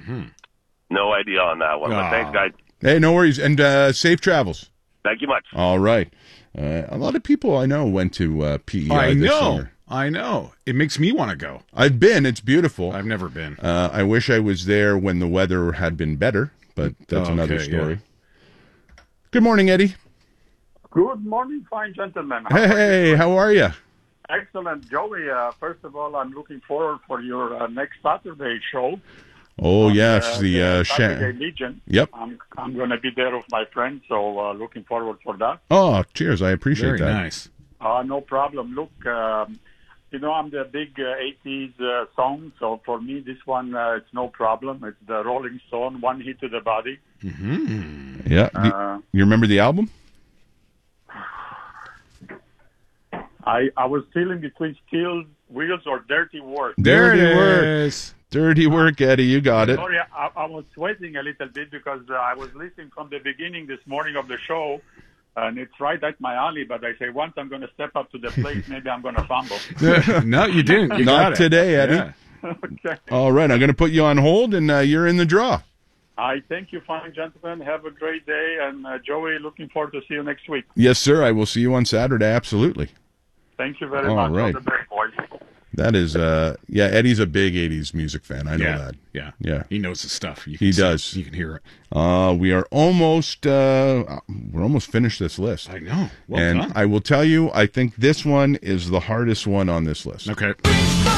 No idea on that one. But thanks, guys. Hey, no worries. And safe travels. Thank you much. All right. A lot of people I know went to PEI this summer. I know. It makes me want to go. I've been. It's beautiful. I've never been. I wish I was there when the weather had been better, but that's another story. Yeah. Good morning, Eddie. Good morning, fine gentlemen. How are you? Excellent. Joey, first of all, I'm looking forward for your next Saturday show. Oh, yes. The Saturday Legion. Yep. I'm going to be there with my friends, so looking forward for that. Oh, cheers. I appreciate that. Very nice. No problem. Look, I'm the big 80s song, so for me, this one, it's no problem. It's the Rolling Stone, One Hit to the Body. Mm-hmm. Yeah. You remember the album? I was feeling between Steel Wheels or Dirty Work. Dirty Work. Dirty Work, Eddie. You got it. Sorry, I was sweating a little bit because I was listening from the beginning this morning of the show, and it's right at my alley, but I say once I'm going to step up to the plate, maybe I'm going to fumble. No, you didn't. You Not today, Eddie. Yeah. Okay. All right, I'm going to put you on hold, and you're in the draw. I thank you, fine gentlemen. Have a great day, and Joey, looking forward to see you next week. Yes, sir. I will see you on Saturday. Absolutely. Thank you very much. Right. All the best, boys. That is, Eddie's a big 80s music fan. I know that. Yeah. He knows his stuff. He does. You can hear it. We are almost finished this list. I know. Well and done. I will tell you, I think this one is the hardest one on this list. Okay.